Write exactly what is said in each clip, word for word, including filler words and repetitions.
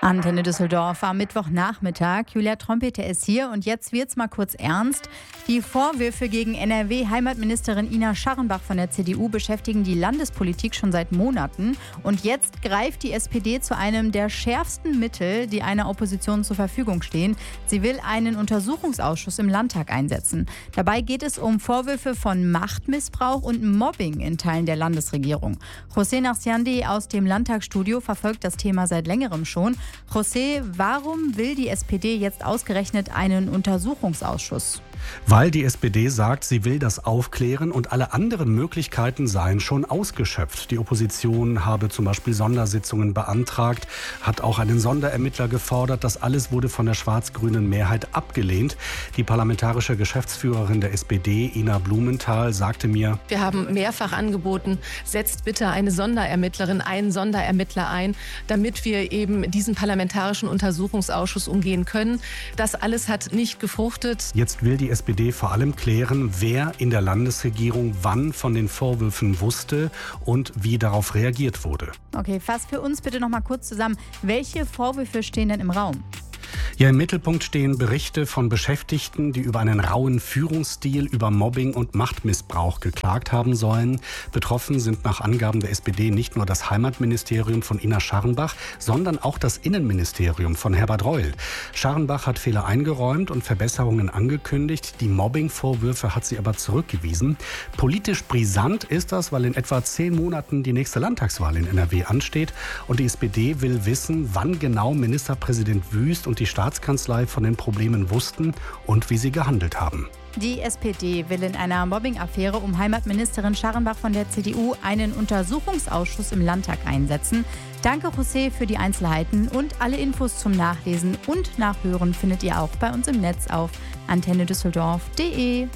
Antenne Düsseldorf am Mittwochnachmittag. Julia Trompeter ist hier und jetzt wird's mal kurz ernst. Die Vorwürfe gegen N R W-Heimatministerin Ina Scharrenbach von der C D U beschäftigen die Landespolitik schon seit Monaten. Und jetzt greift die S P D zu einem der schärfsten Mittel, die einer Opposition zur Verfügung stehen. Sie will einen Untersuchungsausschuss im Landtag einsetzen. Dabei geht es um Vorwürfe von Machtmissbrauch und Mobbing in Teilen der Landesregierung. José Narciandi aus dem Landtagsstudio verfolgt das Thema seit längerem schon. José, warum will die S P D jetzt ausgerechnet einen Untersuchungsausschuss? Weil die S P D sagt, sie will das aufklären und alle anderen Möglichkeiten seien schon ausgeschöpft. Die Opposition habe zum Beispiel Sondersitzungen beantragt, hat auch einen Sonderermittler gefordert. Das alles wurde von der schwarz-grünen Mehrheit abgelehnt. Die parlamentarische Geschäftsführerin der S P D, Ina Blumenthal, sagte mir: Wir haben mehrfach angeboten, setzt bitte eine Sonderermittlerin, einen Sonderermittler ein, damit wir eben diesen parlamentarischen Untersuchungsausschuss umgehen können. Das alles hat nicht gefruchtet. Jetzt will die S P D vor allem klären, wer in der Landesregierung wann von den Vorwürfen wusste und wie darauf reagiert wurde. Okay, fass für uns bitte noch mal kurz zusammen. Welche Vorwürfe stehen denn im Raum? Ja, im Mittelpunkt stehen Berichte von Beschäftigten, die über einen rauen Führungsstil, über Mobbing und Machtmissbrauch geklagt haben sollen. Betroffen sind nach Angaben der S P D nicht nur das Heimatministerium von Ina Scharrenbach, sondern auch das Innenministerium von Herbert Reul. Scharrenbach hat Fehler eingeräumt und Verbesserungen angekündigt. Die Mobbing-Vorwürfe hat sie aber zurückgewiesen. Politisch brisant ist das, weil in etwa zehn Monaten die nächste Landtagswahl in N R W ansteht. Und die S P D will wissen, wann genau Ministerpräsident Wüst und die Staatskanzlei von den Problemen wussten und wie sie gehandelt haben. Die S P D will in einer Mobbing-Affäre um Heimatministerin Scharrenbach von der C D U einen Untersuchungsausschuss im Landtag einsetzen. Danke, José, für die Einzelheiten und alle Infos zum Nachlesen und Nachhören findet ihr auch bei uns im Netz auf antenne düsseldorf punkt de.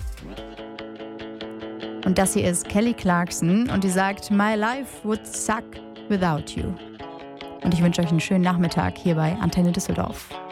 Und das hier ist Kelly Clarkson und die sagt: My life would suck without you. Und ich wünsche euch einen schönen Nachmittag hier bei Antenne Düsseldorf.